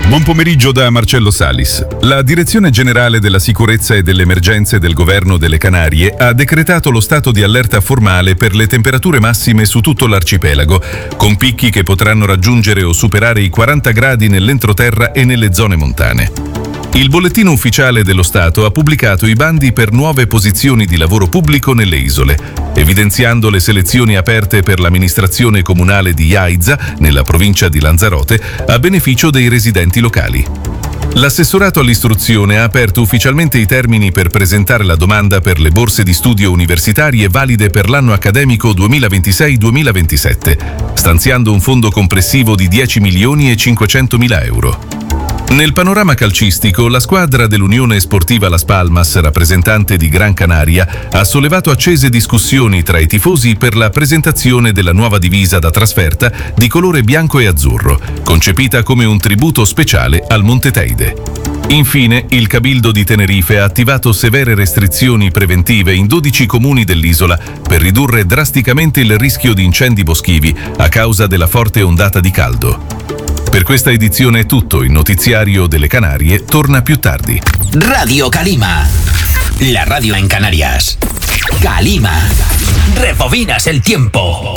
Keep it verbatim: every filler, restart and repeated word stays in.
Buon pomeriggio da Marcello Salis. La Direzione Generale della Sicurezza e delle Emergenze del Governo delle Canarie ha decretato lo stato di allerta formale per le temperature massime su tutto l'arcipelago, con picchi che potranno raggiungere o superare i quaranta gradi nell'entroterra e nelle zone montane. Il bollettino ufficiale dello Stato ha pubblicato i bandi per nuove posizioni di lavoro pubblico nelle isole, evidenziando le selezioni aperte per l'amministrazione comunale di Jaiza, nella provincia di Lanzarote, a beneficio dei residenti locali. L'assessorato all'istruzione ha aperto ufficialmente i termini per presentare la domanda per le borse di studio universitarie valide per l'anno accademico duemilaventisei duemilaventisette, stanziando un fondo complessivo di dieci milioni e cinquecentomila euro. Nel panorama calcistico, la squadra dell'Unione Sportiva Las Palmas, rappresentante di Gran Canaria, ha sollevato accese discussioni tra i tifosi per la presentazione della nuova divisa da trasferta di colore bianco e azzurro, concepita come un tributo speciale al Monte Teide. Infine, il Cabildo di Tenerife ha attivato severe restrizioni preventive in dodici comuni dell'isola per ridurre drasticamente il rischio di incendi boschivi a causa della forte ondata di caldo. Per questa edizione è tutto, il notiziario delle Canarie torna più tardi. Radio Calima, la radio en Canarias. Calima, rebobinas el tiempo.